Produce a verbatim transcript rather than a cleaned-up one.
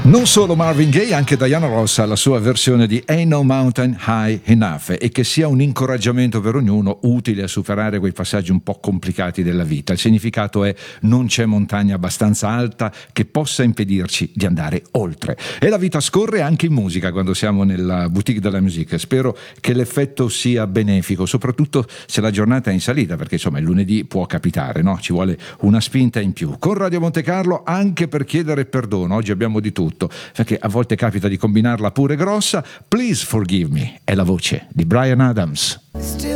Non solo Marvin Gaye, anche Diana Ross ha la sua versione di Ain't No Mountain High Enough, e che sia un incoraggiamento per ognuno, utile a superare quei passaggi un po' complicati della vita. Il significato è: non c'è montagna abbastanza alta che possa impedirci di andare oltre. E la vita scorre anche in musica quando siamo nella boutique della musica. Spero che l'effetto sia benefico, soprattutto se la giornata è in salita, perché insomma il lunedì può capitare, no? Ci vuole una spinta in più. Con Radio Monte Carlo anche per chiedere perdono. Oggi abbiamo di tutto, perché a volte capita di combinarla pure grossa. Please Forgive Me è la voce di Bryan Adams. Still